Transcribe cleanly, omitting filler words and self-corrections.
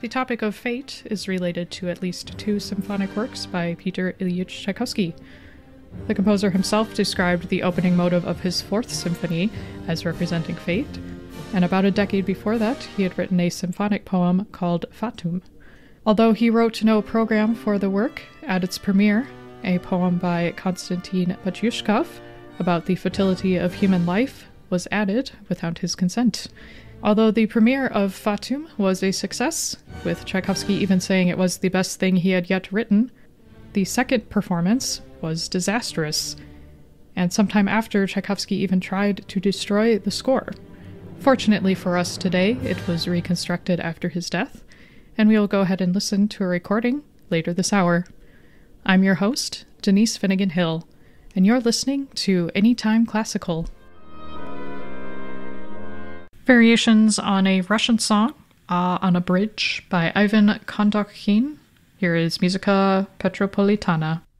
The topic of fate is related to at least two symphonic works by Peter Ilyich Tchaikovsky. The composer himself described the opening motive of his Fourth Symphony as representing fate, and about a decade before that, he had written a symphonic poem called Fatum. Although he wrote no program for the work, at its premiere, a poem by Konstantin Batyushkov about the fertility of human life was added without his consent. Although the premiere of Fatum was a success, with Tchaikovsky even saying it was the best thing he had yet written, the second performance was disastrous, and sometime after, Tchaikovsky even tried to destroy the score. Fortunately for us today, it was reconstructed after his death, and we will go ahead and listen to a recording later this hour. I'm your host, Denise Finnegan Hill, and you're listening to Anytime Classical. Variations on a Russian song, on a Bridge by Ivan Kondokhin. Here is Musica Petropolitana.